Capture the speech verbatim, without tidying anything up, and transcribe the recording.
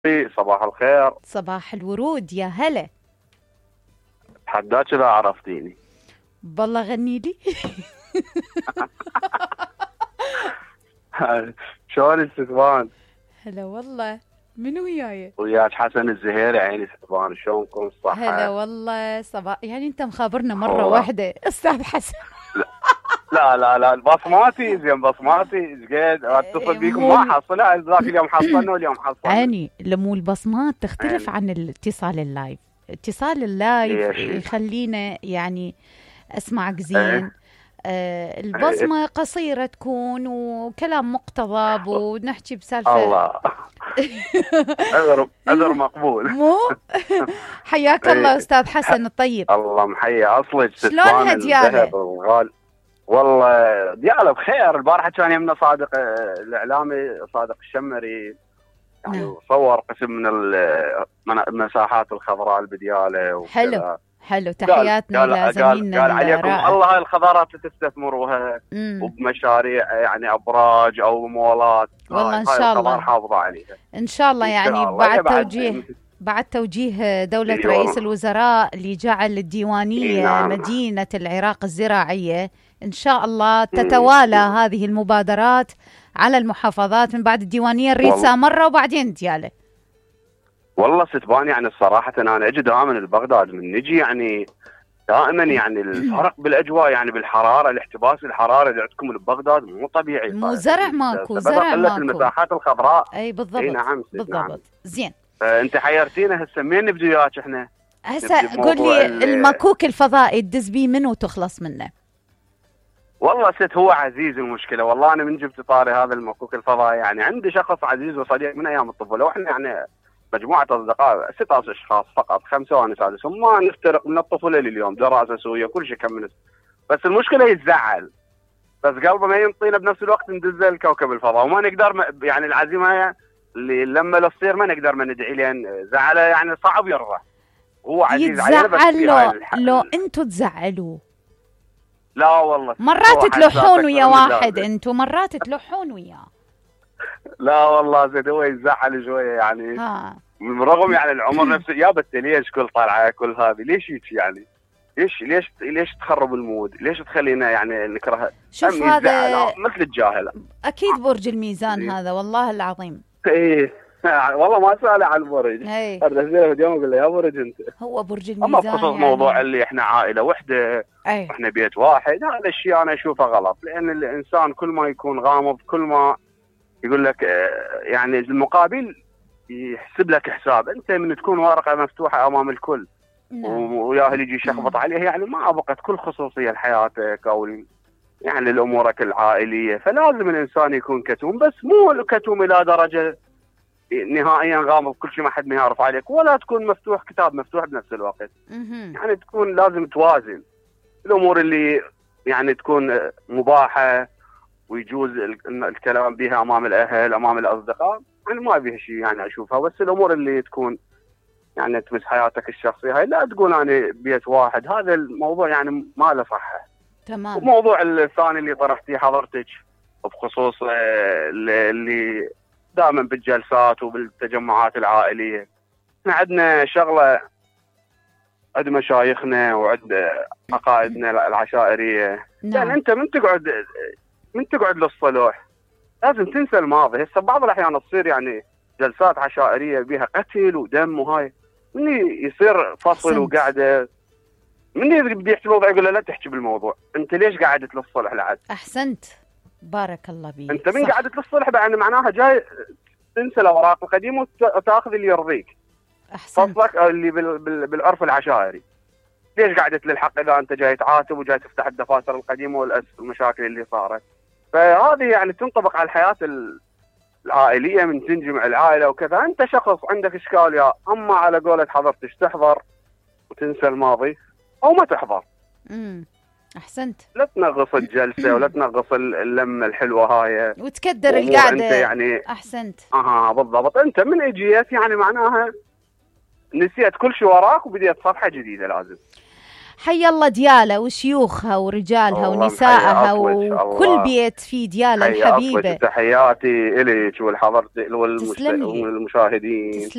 صباح الخير. صباح الورود، يا هلا. تحداك إذا عرفتيني. بالله غني لي. شلون الستبان؟ هلا والله. من وياي؟ وياك حسن الزهيري. عيني ستبان، شلونكم الصحة؟ هلا والله. صباح يعني انت مخابرنا مرة هو. واحدة استاذ حسن. لا لا لا البصماتي زين، بصماتي زقيد اتصل بيكم مو ما حصلها. ذاك اليوم حصلنا واليوم حصلنا. اني لمو البصمات تختلف عيني. عن الاتصال اللايف. اتصال اللايف ليش؟ يخلينا يعني اسمعك زين. ايه آه ايه. البصمة قصيرة تكون وكلام مقتضب ونحكي بسالفة. الله. عذر عذر مقبول. مو حياك الله ايه. استاذ حسن الطيب. الله محيي اصلك شلونها ستبان ديالة؟ الذهب الغالي. والله دياله بخير. البارحه كان يمنا صادق آه، الاعلامي صادق الشمري، يعني نعم. صور قسم من ال- من المساحات الخضراء اللي بدياله حلو وكذا. حلو، قال تحياتنا قال إلى قال زميلنا قال عليكم الرائع. الله هاي الخضارات اللي تستثمروها امم وبمشاريع يعني ابراج او مولات. والله هاي إن هاي شاء الخضار الله حافظه عليها إن شاء الله. ان يعني شاء الله. بعد إيه بعد. توجيه بعد توجيه دولة اي رئيس والله. الوزراء اللي جعل اي الديوانية نعم. مدينة العراق الزراعية، إن شاء الله مم. تتوالى هذه المبادرات على المحافظات. من بعد الديوانية نريد والله سامرة وبعدين ديالة. والله ستبان يعني الصراحه انا اجي دائما لبغداد من نجي يعني دائما يعني الفرق بالاجواء، يعني بالحراره، الاحتباس الحراري اللي عندكم ببغداد مو طبيعي. مو زرع ماكو، سبب زرع قله ماكو. المساحات الخضراء. أي اي بالضبط نعم ست نعم. بالضبط. زين، فانت حيرتينا هسه منين نبدو وياك احنا؟ هسه نبدي قول بموضوع لي ال- المكوك الفضائي تدز بيه منه وتخلص منه. والله ست هو عزيز. المشكله والله انا من جبت طاري هذا المكوك الفضائي، يعني عندي شخص عزيز وصديق من ايام الطفوله، واحنا يعني مجموعه اصدقاء ستة اشخاص فقط، خمسه وانا سادسهم، ما نفترق من الطفوله لليوم، دراسه سويه كل شيء كملت. بس المشكله يتزعل، بس قلبه ما ينطينا بنفس الوقت ندز الكوكب الفضاء، وما نقدر م- يعني العزيمه اللي لما لا تصير ما نقدر ما ندعي لين زعله، يعني صعب يرضى. هو عزيز علينا بس يتزعل في لو هاي الح... لو انتوا تزعلوه. لا والله مرات هو تلوحون حساسك ويا من واحد، اللازم. انتوا مرات تلوحون وياه. لا والله زين هو يزعل شويه يعني، ها بالرغم يعني العمر نفسه. يا بت ليش كل طلعه كل هذه ليش هيك يعني؟ ليش ليش ليش تخرب المود؟ ليش تخلينا يعني نكره؟ شوف أم يتزعل هذا آه، مثل الجاهل. اكيد برج الميزان إيه. هذا، والله العظيم. ايه والله ما سأله عن البرج. هي ارسله اليوم اقول له يا برج انت. هو برج اما الميزان بخصوص موضوع يعني. اللي احنا عائله وحده اي واحنا بيت واحد، هذا الشيء انا اشوفه غلط، لان الانسان كل ما يكون غامض كل ما يقول لك آه، يعني المقابل يحسب لك حساب. انت من تكون ورقه مفتوحه امام الكل نعم. وياه اللي يجي يشخبط عليه، يعني ما ابقت كل خصوصيه لحياتك او ال- يعني لامورك العائليه. فلازم الانسان يكون كتوم، بس مو كتوم الى درجه نهائيا غامض كل شيء ما حد ما يعرف عليك، ولا تكون مفتوح كتاب مفتوح بنفس الوقت. مهم. يعني تكون لازم توازن الامور اللي يعني تكون مباحه ويجوز ال- الكلام بها امام الاهل امام الاصدقاء، يعني ما بيها شيء يعني اشوفها. بس الامور اللي تكون يعني تمس حياتك الشخصيه هاي لا تقول انا بيت واحد، هذا الموضوع يعني ما له صحه. تمام. وموضوع الثاني اللي طرحتيه حضرتك بخصوص آه، اللي دائما بالجلسات وبالتجمعات العائليه، احنا عندنا شغله، عند مشايخنا وعند عقائدنا العشائريه. يعني نعم. انت من تقعد من تقعد للصلح لازم تنسى الماضي. هسه بعض الاحيان تصير يعني جلسات عشائريه بها قتل ودم وهاي، من يصير فصل أحسنت. وقعده، من بده يحكي الموضوع يقول له لا تحكي بالموضوع، انت ليش قعدت للصلح لعد؟ احسنت، بارك الله بيك. انت من صح. قعدت للصلح يعني معناها جاي تنسى الاوراق القديمه وت- وتاخذ اللي يرضيك، احسنت. فصلك اللي بال- بال- بالعرف العشائري. ليش قعدت للحق اذا انت جاي تعاتب وجاي تفتح الدفاتر القديمه والمشاكل اللي صارت؟ فهذه يعني تنطبق على الحياه ال- العائليه، من تنجمع العائله وكذا. انت شخص عندك اشكال، يا اما على قولة حضرتك تحضر وتنسى الماضي او ما تحضر. امم احسنت. لا تنغص الجلسه ولا تنغص اللمه الحلوه هاي وتكدر وأمور القعده. انت يعني احسنت. اها بالضبط. انت من اجيت يعني معناها نسيت كل شيء وراك وبديت صفحه جديده. لازم حي الله ديالة وشيوخها ورجالها الله ونسائها محيي أصلك. وكل الله بيت في ديالة حي أصلك. الحبيبة. تحياتي إليك والحضرت تسلم لي. والمشاهدين.